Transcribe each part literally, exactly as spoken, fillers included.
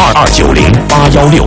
二二九零八幺六。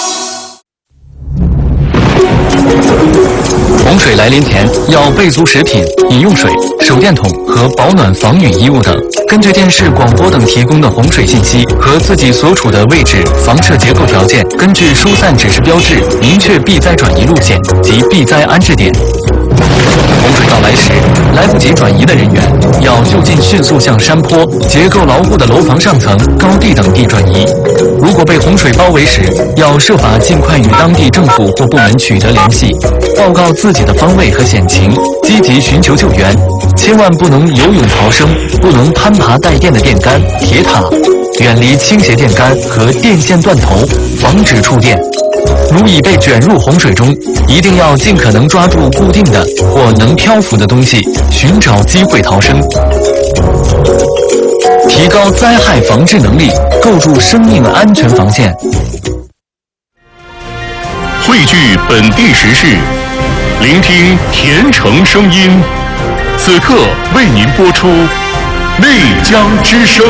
洪水来临前要备足食品、饮用水、手电筒和保暖防雨衣物等。根据电视、广播等提供的洪水信息和自己所处的位置、房舍结构条件，根据疏散指示标志，明确避灾转移路线及避灾安置点。洪水到来时，来不及转移的人员要就近迅速向山坡、结构牢固的楼房上层、高地等地转移。如果被洪水包围时，要设法尽快与当地政府或部门取得联系，报告自己的方位和险情，积极寻求救援。千万不能游泳逃生，不能攀爬带电的电杆、铁塔，远离倾斜电杆和电线断头，防止触电。如已被卷入洪水中，一定要尽可能抓住固定的或能漂浮的东西，寻找机会逃生。提高灾害防治能力，构筑生命安全防线。 汇聚本地时事，聆听甜城声音。此刻为您播出《内江之声》。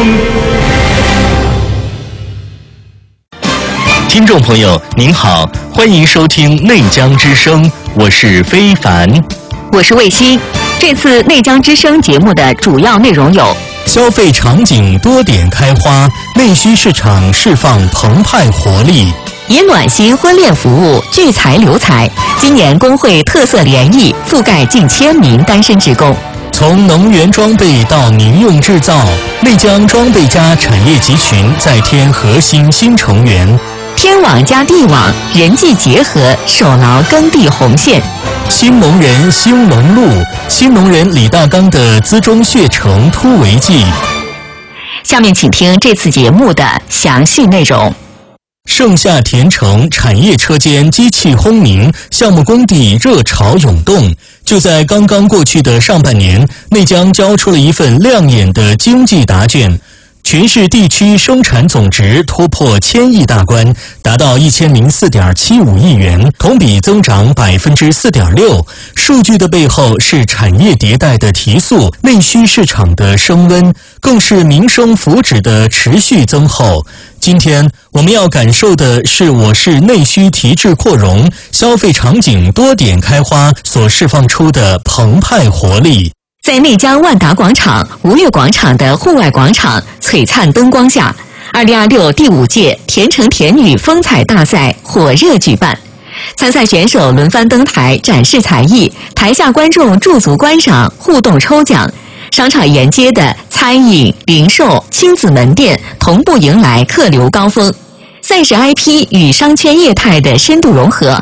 听众朋友您好，欢迎收听《内江之声》，我是非凡， 我是卫星。这次《内江之声》节目的主要内容有： 消费场景多点开花，内需市场释放澎湃活力； 以暖心婚恋服务聚财留财，今年工会特色联谊覆盖近千名单身职工。 从能源装备到民用制造，内江装备家产业集群再添核心新成员。 天网加地网，人际结合，守牢耕地红线。 新农人兴农路，新农人李大刚的资中血城突围记。 下面请听这次节目的详细内容。 盛夏田城产业车间机器轰鸣，项目工地热潮涌动。就在刚刚过去的上半年，内江交出了一份亮眼的经济答卷。全市地区生产总值突破千亿大关，达到一千零四点七五亿元，同比增长百分之四点六。数据的背后是产业迭代的提速，内需市场的升温，更是民生福祉的持续增厚。今天我们要感受的是我市内需提质扩容、消费场景多点开花所释放出的澎湃活力。 在内江万达广场、吴越广场的户外广场璀璨灯光下，二零二六第五届田城田女风采大赛火热举办。参赛选手轮番登台展示才艺，台下观众驻足观赏、互动抽奖。商场沿街的餐饮、零售、亲子门店同步迎来客流高峰。赛事 I P 与商圈业态的深度融合，